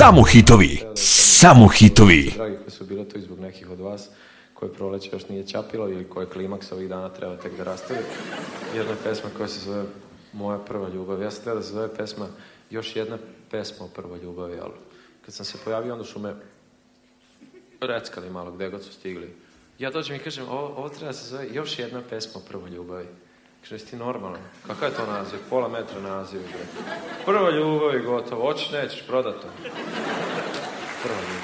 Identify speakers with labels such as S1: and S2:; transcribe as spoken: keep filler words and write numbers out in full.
S1: Samo hitovi, samo hitovi.
S2: Dragi koji su bili tu i zbog nekih od vas, koje proleće još nije čapilo ili koje klimaks ovih dana treba tek da rastavi. Jedna pesma koja se zove Moja prva ljubav. Ja sam htio da se zove pesma Još jedna pesma o prvoj ljubavi, ali kad sam se pojavio, onda su me reckali malo gde god su stigli. Ja dođem i kažem, ovo, ovo treba da se zove Još jedna pesma o prvoj ljubavi. Kažem, jesi ti normalno? Kakav je to naziv? Pola metra naziv. Prva ljubav i gotovo. Hoćeš, nećeš, prodato. Prva ljubav.